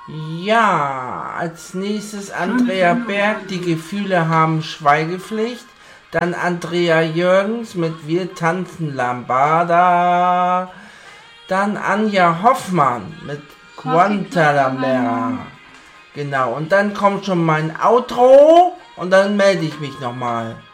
Ja, als nächstes Andrea Berg, die Gefühle haben Schweigepflicht. Dann Andrea Jürgens mit Wir tanzen Lambada. Dann Anja Hoffmann mit Guantanamera. Genau, und dann kommt schon mein Outro und dann melde ich mich nochmal.